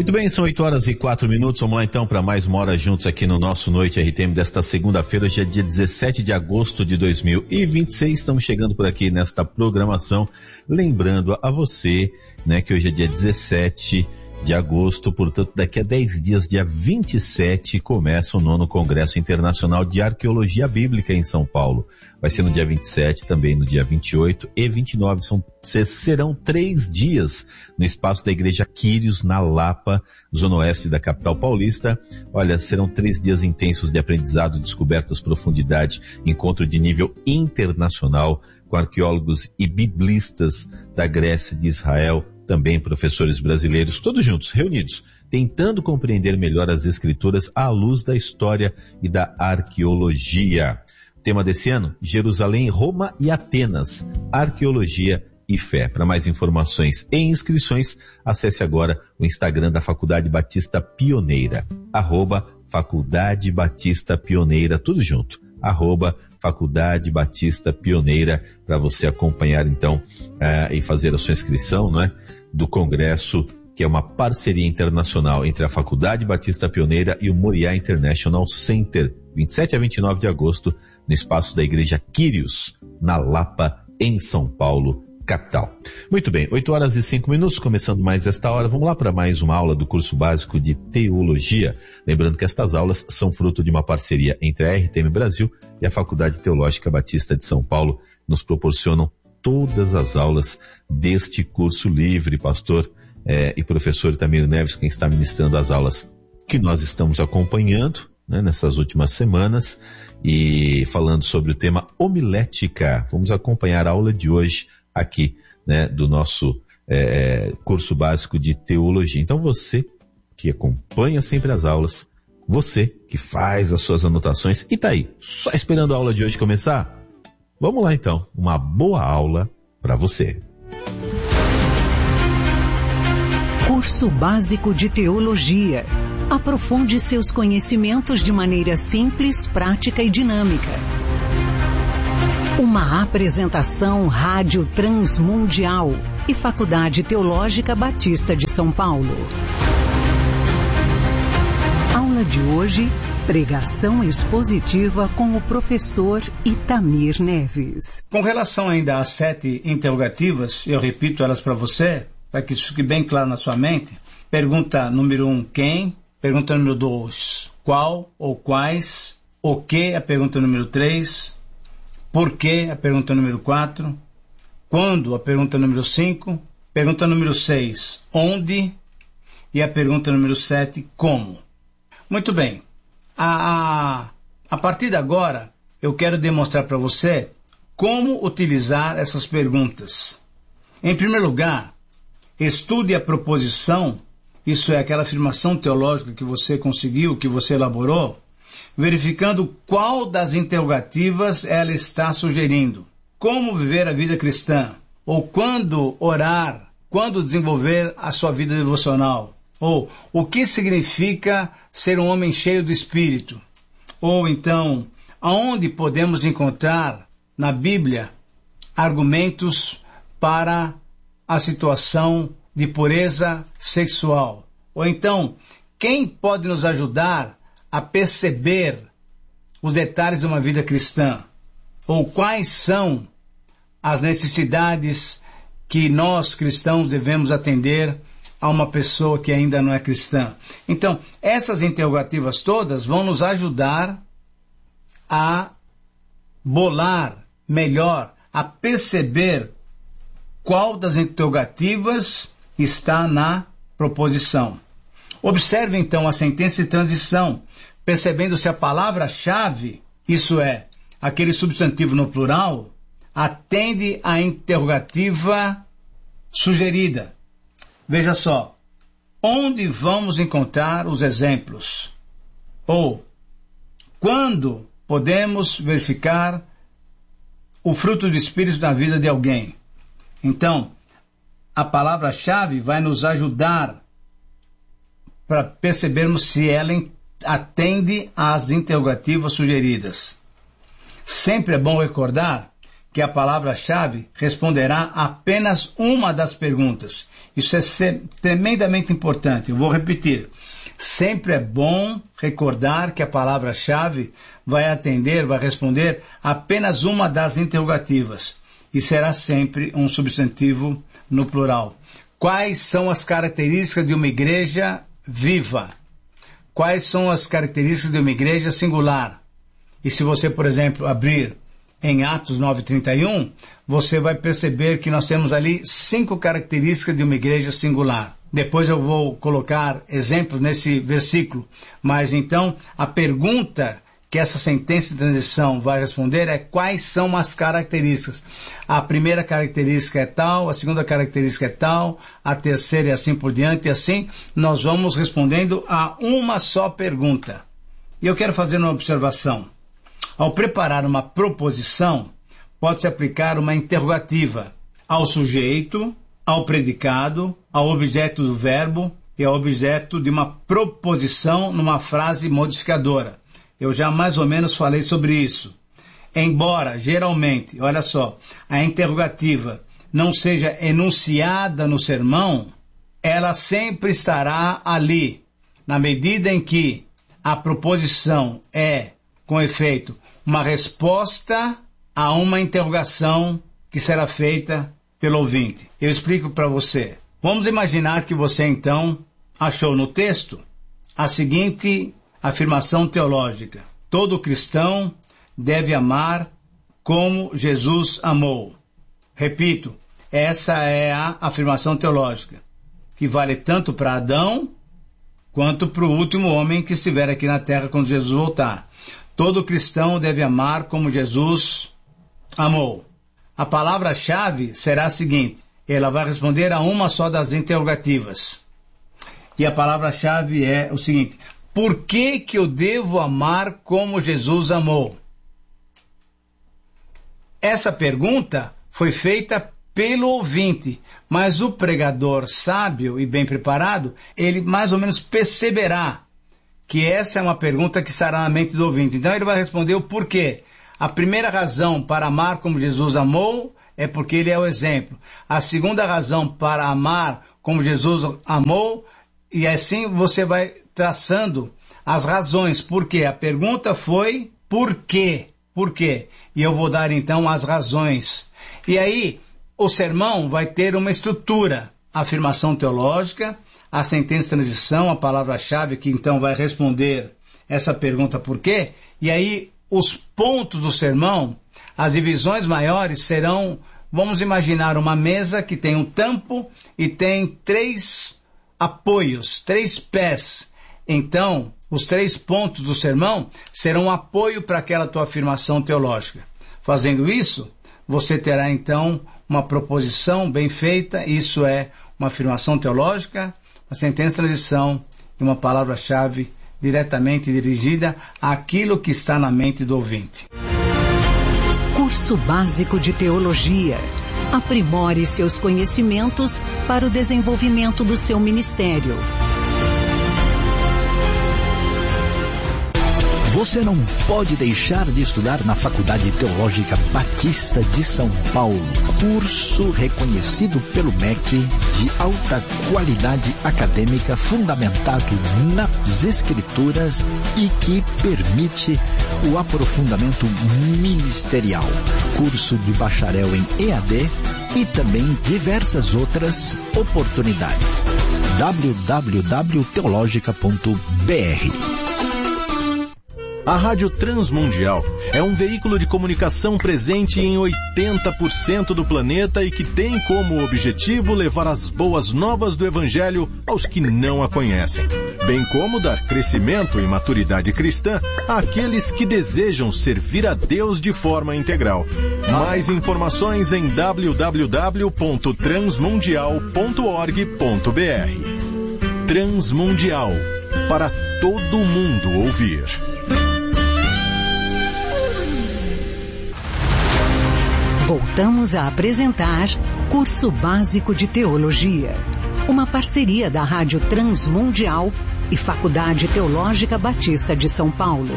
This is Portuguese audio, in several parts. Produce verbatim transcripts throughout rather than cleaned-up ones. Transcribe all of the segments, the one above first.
Muito bem, são oito horas e quatro minutos. Vamos lá então para mais uma hora juntos aqui no nosso Noite R T M desta segunda-feira. Hoje é dia dezessete de agosto de dois mil e vinte e seis. Estamos chegando por aqui nesta programação. Lembrando a você, né, que hoje é dia dezessete de agosto, portanto daqui a dez dias, dia vinte e sete, começa o nono Congresso Internacional de Arqueologia Bíblica em São Paulo. Vai ser no dia vinte e sete, também no dia vinte e oito e vinte e nove, são, serão três dias no espaço da Igreja Quírios, na Lapa, zona oeste da capital paulista. Olha, serão três dias intensos de aprendizado, descobertas, profundidade, encontro de nível internacional com arqueólogos e biblistas da Grécia e de Israel, também professores brasileiros, todos juntos, reunidos, tentando compreender melhor as escrituras à luz da história e da arqueologia. O tema desse ano, Jerusalém, Roma e Atenas, arqueologia e fé. Para mais informações e inscrições, acesse agora o Instagram da Faculdade Batista Pioneira, arroba Faculdade Batista Pioneira, tudo junto, arroba Faculdade Batista Pioneira, para você acompanhar então uh, e fazer a sua inscrição, não é, do congresso, que é uma parceria internacional entre a Faculdade Batista Pioneira e o Moriá International Center, vinte e sete a vinte e nove de agosto, no espaço da Igreja Quírios, na Lapa, em São Paulo, capital. Muito bem, oito horas e cinco minutos, começando mais esta hora. Vamos lá para mais uma aula do curso básico de Teologia. Lembrando que estas aulas são fruto de uma parceria entre a R T M Brasil e a Faculdade Teológica Batista de São Paulo, que nos proporcionam todas as aulas deste curso livre. Pastor eh, e professor Itamir Neves, quem está ministrando as aulas que nós estamos acompanhando, né, nessas últimas semanas, e falando sobre o tema homilética. Vamos acompanhar a aula de hoje aqui, né, do nosso é, curso básico de teologia. Então você que acompanha sempre as aulas, você que faz as suas anotações e tá aí, só esperando a aula de hoje começar, vamos lá então, uma boa aula para você. Curso básico de teologia. Aprofunde seus conhecimentos de maneira simples, prática e dinâmica. Uma apresentação Rádio Transmundial e Faculdade Teológica Batista de São Paulo. Aula de hoje, pregação expositiva com o professor Itamir Neves. Com relação ainda às sete interrogativas, eu repito elas para você, para que isso fique bem claro na sua mente. Pergunta número um, quem? Pergunta número dois, qual ou quais? O que? A pergunta número três. Por quê? A pergunta número quatro. Quando? A pergunta número cinco. Pergunta número seis. Onde? E a pergunta número sete. Como? Muito bem. A, a, a partir de agora, eu quero demonstrar para você como utilizar essas perguntas. Em primeiro lugar, estude a proposição, isso é aquela afirmação teológica que você conseguiu, que você elaborou, verificando qual das interrogativas ela está sugerindo. Como viver a vida cristã? Ou quando orar? Quando desenvolver a sua vida devocional? Ou o que significa ser um homem cheio do Espírito? Ou então, aonde podemos encontrar na Bíblia argumentos para a situação de pureza sexual? Ou então, quem pode nos ajudar a perceber os detalhes de uma vida cristã? Ou quais são as necessidades que nós cristãos devemos atender a uma pessoa que ainda não é cristã? Então, essas interrogativas todas vão nos ajudar a bolar melhor, a perceber qual das interrogativas está na proposição. Observe então a sentença de transição, percebendo se a palavra-chave, isso é, aquele substantivo no plural, atende à interrogativa sugerida. Veja só, onde vamos encontrar os exemplos? Ou, quando podemos verificar o fruto do Espírito na vida de alguém? Então, a palavra-chave vai nos ajudar para percebermos se ela atende às interrogativas sugeridas. Sempre é bom recordar que a palavra-chave responderá apenas uma das perguntas Isso é ser, tremendamente importante. Eu vou repetir. Sempre é bom recordar que a palavra-chave vai atender, vai responder apenas uma das interrogativas e será sempre um substantivo no plural. Quais são as características de uma igreja viva? Quais são as características de uma igreja singular? E se você, por exemplo, abrir em Atos nove, trinta e um, você vai perceber que nós temos ali cinco características de uma igreja singular. Depois eu vou colocar exemplos nesse versículo, mas então a pergunta que essa sentença de transição vai responder é quais são as características. A primeira característica é tal, a segunda característica é tal, a terceira e assim por diante, e assim nós vamos respondendo a uma só pergunta. E eu quero fazer uma observação. Ao preparar uma proposição, pode-se aplicar uma interrogativa ao sujeito, ao predicado, ao objeto do verbo e ao objeto de uma proposição numa frase modificadora. Eu já mais ou menos falei sobre isso. Embora, geralmente, olha só, a interrogativa não seja enunciada no sermão, ela sempre estará ali, na medida em que a proposição é, com efeito, uma resposta a uma interrogação que será feita pelo ouvinte. Eu explico para você. Vamos imaginar que você, então, achou no texto a seguinte afirmação teológica. Todo cristão deve amar como Jesus amou. Repito, essa é a afirmação teológica, que vale tanto para Adão quanto para o último homem que estiver aqui na terra quando Jesus voltar. Todo cristão deve amar como Jesus amou. A palavra-chave será a seguinte, ela vai responder a uma só das interrogativas. E a palavra-chave é o seguinte, por que que eu devo amar como Jesus amou? Essa pergunta foi feita pelo ouvinte, mas o pregador sábio e bem preparado, ele mais ou menos perceberá que essa é uma pergunta que estará na mente do ouvinte. Então ele vai responder o porquê. A primeira razão para amar como Jesus amou é porque ele é o exemplo. A segunda razão para amar como Jesus amou, e assim você vai traçando as razões. Por quê? A pergunta foi por quê? Por quê? E eu vou dar então as razões. E aí o sermão vai ter uma estrutura. A afirmação teológica, a sentença de transição, a palavra-chave que então vai responder essa pergunta por quê? E aí os pontos do sermão, as divisões maiores serão, vamos imaginar uma mesa que tem um tampo e tem três apoios, três pés. Então, os três pontos do sermão serão um apoio para aquela tua afirmação teológica. Fazendo isso, você terá então uma proposição bem feita, isso é uma afirmação teológica, uma sentença de transição e uma palavra-chave diretamente dirigida àquilo que está na mente do ouvinte. Curso Básico de Teologia. Aprimore seus conhecimentos para o desenvolvimento do seu ministério. Você não pode deixar de estudar na Faculdade Teológica Batista de São Paulo. Curso reconhecido pelo M E C de alta qualidade acadêmica fundamentado nas Escrituras e que permite o aprofundamento ministerial. Curso de bacharel em E A D e também diversas outras oportunidades. w w w ponto teologica ponto b r. A Rádio Transmundial é um veículo de comunicação presente em oitenta por cento do planeta e que tem como objetivo levar as boas novas do Evangelho aos que não a conhecem, bem como dar crescimento e maturidade cristã àqueles que desejam servir a Deus de forma integral. Mais informações em w w w ponto transmundial ponto org ponto b r. Transmundial, para todo mundo ouvir. Voltamos a apresentar Curso Básico de Teologia, uma parceria da Rádio Transmundial e Faculdade Teológica Batista de São Paulo.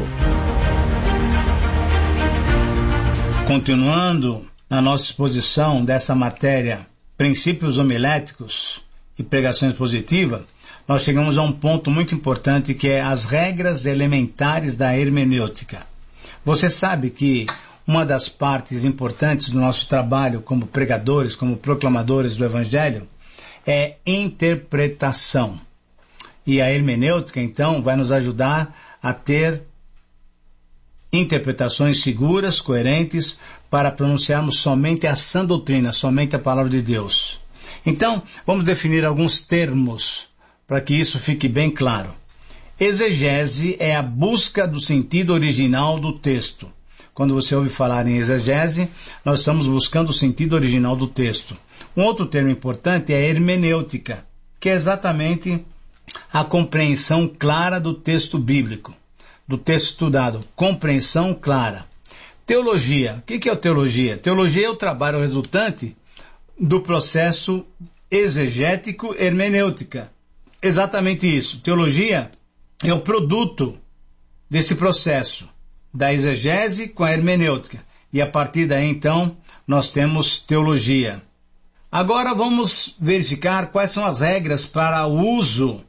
Continuando a nossa exposição dessa matéria, Princípios Homiléticos, e pregação expositiva, nós chegamos a um ponto muito importante que é as regras elementares da hermenêutica. Você sabe que uma das partes importantes do nosso trabalho como pregadores, como proclamadores do Evangelho, é interpretação. E a hermenêutica, então, vai nos ajudar a ter interpretações seguras, coerentes, para pronunciarmos somente a sã doutrina, somente a palavra de Deus. Então, vamos definir alguns termos para que isso fique bem claro. Exegese é a busca do sentido original do texto. Quando você ouve falar em exegese, nós estamos buscando o sentido original do texto. Um outro termo importante é hermenêutica, que é exatamente a compreensão clara do texto bíblico, do texto estudado. Compreensão clara. Teologia. O que é teologia? Teologia é o trabalho resultante do processo exegético hermenêutica. Exatamente isso. Teologia é o produto desse processo da exegese com a hermenêutica. E a partir daí, então, nós temos teologia. Agora vamos verificar quais são as regras para o uso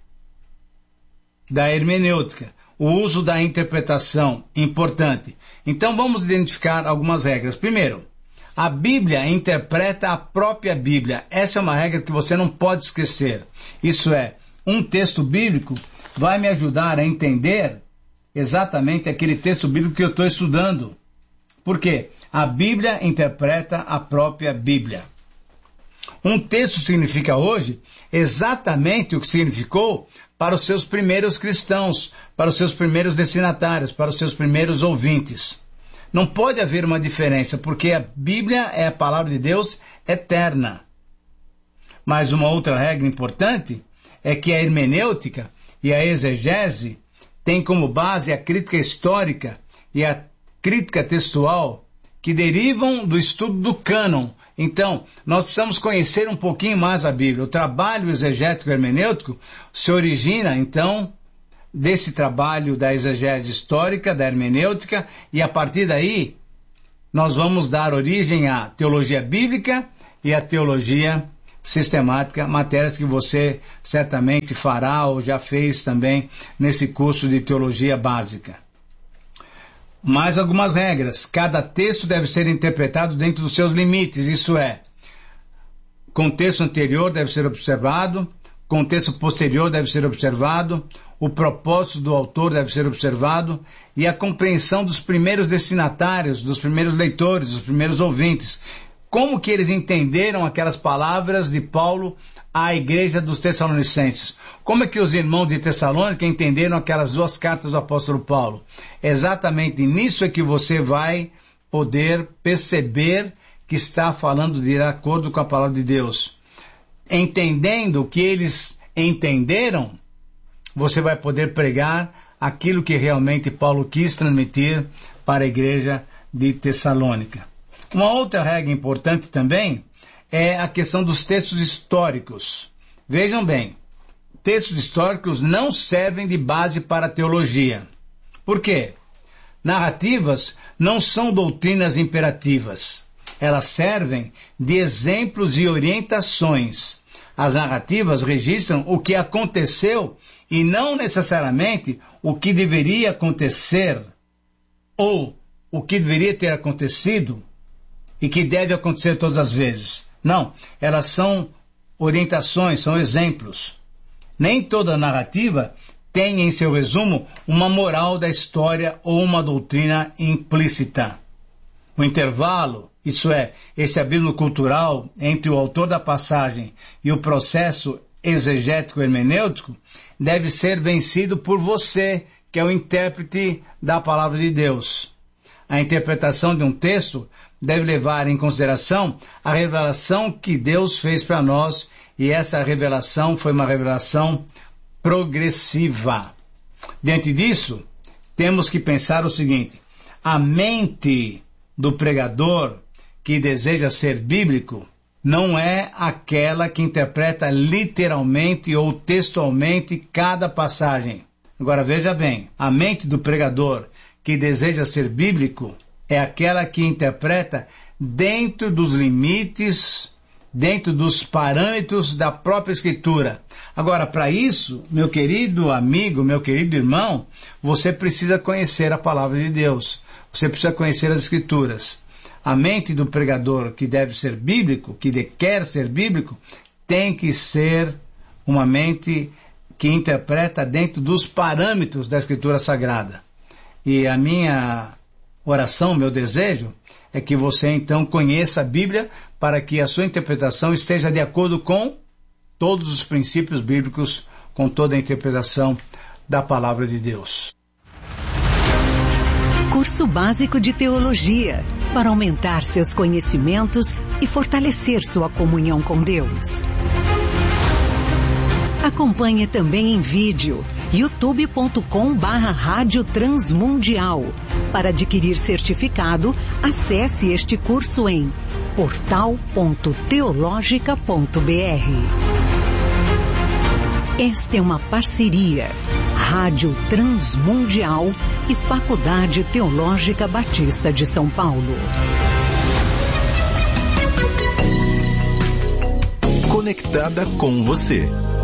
da hermenêutica, o uso da interpretação, importante. Então vamos identificar algumas regras. Primeiro, a Bíblia interpreta a própria Bíblia. Essa é uma regra que você não pode esquecer. Isso é, um texto bíblico vai me ajudar a entender exatamente aquele texto bíblico que eu estou estudando. Por quê? A Bíblia interpreta a própria Bíblia. Um texto significa hoje exatamente o que significou para os seus primeiros cristãos, para os seus primeiros destinatários, para os seus primeiros ouvintes. Não pode haver uma diferença, porque a Bíblia é a palavra de Deus eterna. Mas uma outra regra importante é que a hermenêutica e a exegese têm como base a crítica histórica e a crítica textual que derivam do estudo do cânon. Então, nós precisamos conhecer um pouquinho mais a Bíblia. O trabalho exegético hermenêutico se origina, então, desse trabalho da exegese histórica, da hermenêutica, e a partir daí, nós vamos dar origem à teologia bíblica e à teologia sistemática, matérias que você certamente fará ou já fez também nesse curso de teologia básica. Mais algumas regras. Cada texto deve ser interpretado dentro dos seus limites, isso é, contexto anterior deve ser observado, contexto posterior deve ser observado, o propósito do autor deve ser observado e a compreensão dos primeiros destinatários, dos primeiros leitores, dos primeiros ouvintes. Como que eles entenderam aquelas palavras de Paulo à igreja dos Tessalonicenses? Como é que os irmãos de Tessalônica entenderam aquelas duas cartas do apóstolo Paulo? Exatamente nisso é que você vai poder perceber que está falando de acordo com a palavra de Deus. Entendendo o que eles entenderam, você vai poder pregar aquilo que realmente Paulo quis transmitir para a igreja de Tessalônica. Uma outra regra importante também é a questão dos textos históricos. Vejam bem, textos históricos não servem de base para a teologia. Por quê? Narrativas não são doutrinas imperativas. Elas servem de exemplos e orientações. As narrativas registram o que aconteceu e não necessariamente o que deveria acontecer ou o que deveria ter acontecido e que deve acontecer todas as vezes. Não, elas são orientações, são exemplos. Nem toda narrativa tem em seu resumo uma moral da história ou uma doutrina implícita. O intervalo, isso é, esse abismo cultural entre o autor da passagem e o processo exegético hermenêutico, deve ser vencido por você, que é o intérprete da palavra de Deus. A interpretação de um texto deve levar em consideração a revelação que Deus fez para nós, e essa revelação foi uma revelação progressiva. Diante disso, temos que pensar o seguinte: a mente do pregador que deseja ser bíblico não é aquela que interpreta literalmente ou textualmente cada passagem. Agora veja bem, a mente do pregador que deseja ser bíblico é aquela que interpreta dentro dos limites dentro dos parâmetros da própria Escritura. Agora, para isso, meu querido amigo, meu querido irmão, você precisa conhecer a palavra de Deus. Você precisa conhecer as Escrituras. A mente do pregador, que deve ser bíblico, que quer ser bíblico, tem que ser uma mente que interpreta dentro dos parâmetros da Escritura Sagrada. E a minha oração, meu desejo, é que você então conheça a Bíblia para que a sua interpretação esteja de acordo com todos os princípios bíblicos, com toda a interpretação da Palavra de Deus. Curso Básico de Teologia, para aumentar seus conhecimentos e fortalecer sua comunhão com Deus. Acompanhe também em vídeo, youtube ponto com barra Rádio Transmundial. Para adquirir certificado, acesse este curso em portal ponto teologica ponto br. Esta é uma parceria Rádio Transmundial e Faculdade Teológica Batista de São Paulo. Conectada com você.